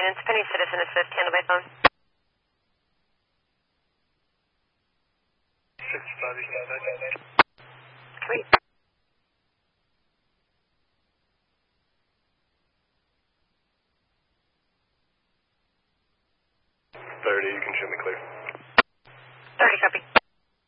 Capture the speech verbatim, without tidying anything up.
It's Penny Citizen Assist, handle by phone. six five eight. Sweet. thirty, you can show me clear. thirty, copy.